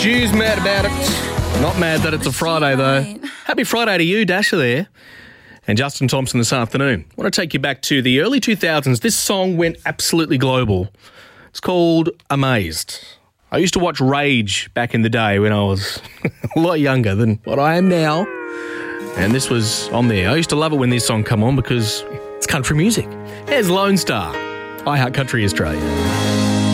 Stu's mad about it. Not mad that it's a Friday, though. Happy Friday to you, Dasher there. And Justin Thompson this afternoon. I want to take you back to the early 2000s. This song went absolutely global. It's called Amazed. I used to watch Rage back in the day when I was a lot younger than what I am now. And this was on there. I used to love it when this song come on because it's country music. Here's Lone Star, I Heart Country Australia.